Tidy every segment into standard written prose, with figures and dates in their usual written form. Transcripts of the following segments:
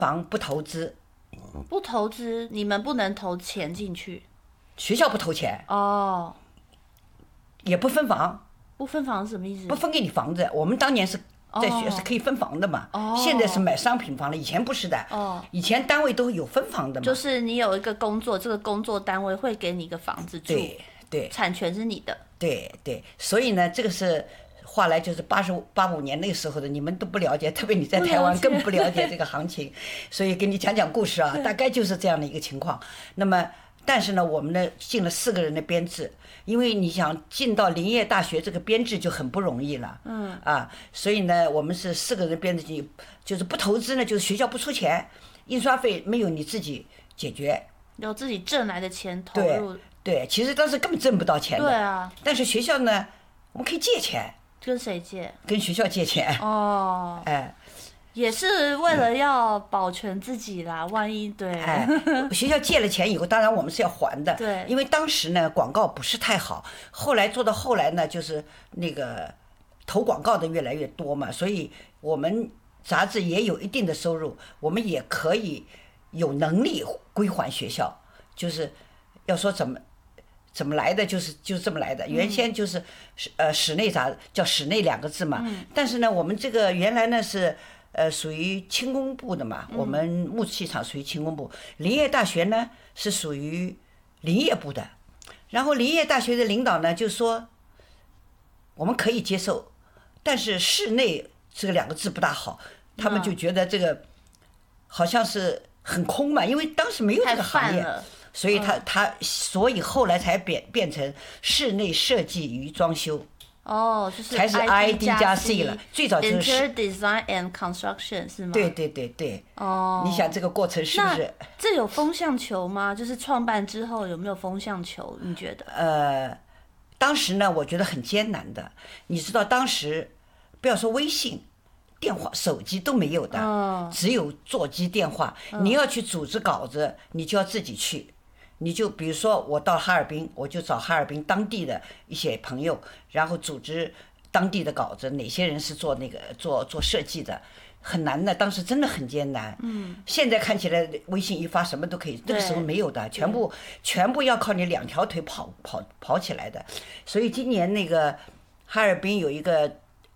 房不投资， 不投资，你们不能投钱进去。 学校不投钱， 哦， 也不分房， 不分房是什么意思？ 不分给你房子。我们当年是在学是可以分房的嘛，现在是买商品房了，以前不是的，以前单位都有分房的嘛。 就是你有一个工作，这个工作单位会给你一个房子住， 对， 产权是你的。 对，所以呢，这个是话来就是85年那个时候的，你们都不了解，特别你在台湾更不了解这个行情，所以给你讲讲故事啊，大概就是这样的一个情况。那么，但是呢，我们呢进了4个人的编制，因为你想进到林业大学这个编制就很不容易了，所以呢，我们是4个人编制进，就是不投资呢，就是学校不出钱，印刷费没有你自己解决， 有自己挣来的钱投入。 对，其实当时根本挣不到钱的。 对啊。 但是学校呢，我们可以借钱。 跟谁借？ 跟学校借钱。 哦。 哎。 也是为了要保全自己啦，万一对。 哎，学校借了钱以后，当然我们是要还的。 对。 因为当时呢，广告不是太好，后来做到后来呢，就是那个投广告的越来越多嘛，所以我们杂志也有一定的收入，我们也可以有能力归还学校，就是要说怎么来的就是这么来的。原先就是室内杂叫室内2个字嘛，但是呢，我们这个原来呢是属于轻工部的嘛，我们木器厂属于轻工部，林业大学呢是属于林业部的。然后林业大学的领导呢就说，我们可以接受，但是室内这个2个字不大好，他们就觉得这个好像是很空嘛，因为当时没有这个行业。所以所以后来才变成室内设计与装修。 哦，就是才是 ID 加 C 了，最早就是 Interior Design and Construction 是吗？ 对。 哦。 你想这个过程是不是？ 这有风向球吗？就是创办之后有没有风向球？你觉得？ 当时呢，我觉得很艰难的。你知道，当时不要说微信、电话、手机都没有的，只有座机电话。你要去组织稿子，你就要自己去。你就比如说我到哈尔滨，我就找哈尔滨当地的一些朋友，然后组织当地的稿子，哪些人是做那个做设计的，很难的，当时真的很艰难。现在看起来微信一发什么都可以，那个时候没有的，全部要靠你2条腿跑起来的。所以今年那个哈尔滨有一个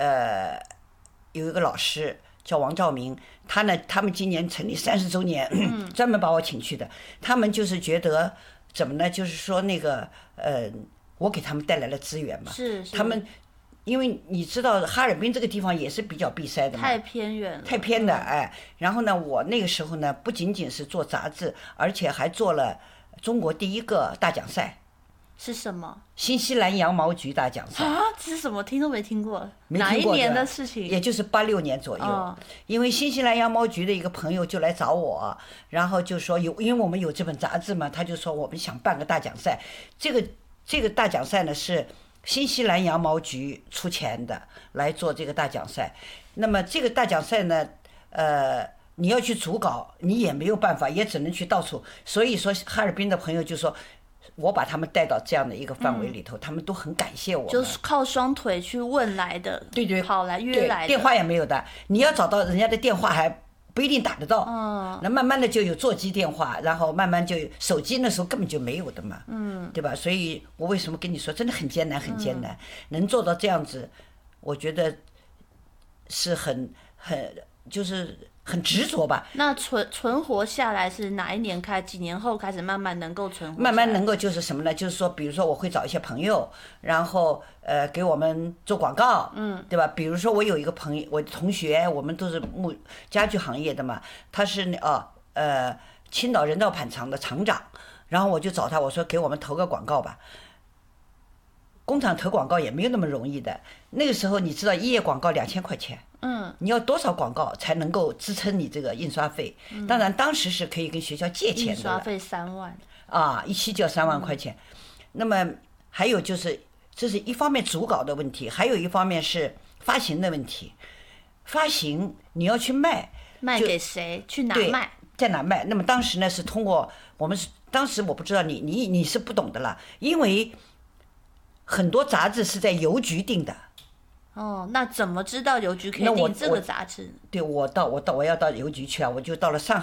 老师叫王兆明，他们今年成立30周年，专门把我请去的。他们就是觉得怎么呢？就是说那个我给他们带来了资源嘛。 是。 他们因为你知道哈尔滨这个地方也是比较闭塞的嘛， 太偏远了。 太偏的哎。然后呢，我那个时候呢，不仅仅是做杂志，而且还做了中国第1个大奖赛。 是什么？ 新西兰羊毛菊大奖赛啊，这是什么？听都没听过。 没听过。 哪一年的事情？ 也就是86年左右。因为新西兰羊毛菊的一个朋友就来找我，然后就说因为我们有这本杂志嘛，他就说我们想办个大奖赛。这个大奖赛呢是新西兰羊毛菊出钱的来做这个大奖赛。那么这个大奖赛呢，你要去组稿，你也没有办法，也只能去到处。所以说哈尔滨的朋友就说，我把他们带到这样的一个范围里头，他们都很感谢我。 就是靠双腿去问来的。 对。 跑来约来的。 电话也没有的，你要找到人家的电话还不一定打得到。那慢慢的就有座机电话，然后慢慢就有手机，那时候根本就没有的嘛。对吧？所以我为什么跟你说真的很艰难，很艰难。能做到这样子，我觉得是就是很执着吧。 那存活下来是哪一年几年后开始慢慢能够存活？ 慢慢能够就是什么呢？就是说，比如说我会找一些朋友，然后给我们做广告，对吧？比如说我有一个朋友，我的同学，我们都是家具行业的嘛，他是青岛人造板厂的厂长，然后我就找他，我说给我们投个广告吧。工厂投广告也没有那么容易的，那个时候你知道1页广告2000块钱。你要多少广告才能够支撑你这个印刷费？当然当时是可以跟学校借钱的了。 印刷费3万。 一期就要3万块钱。那么还有就是，这是一方面组稿的问题，还有一方面是发行的问题。发行你要去卖给谁？去哪卖？ 在哪卖？那么当时呢是通过我们当时我不知道你是不懂的了，因为很多杂志是在邮局订的。 那怎么知道邮局可以订这个杂志？ 对，我要到邮局去啊，我就到了上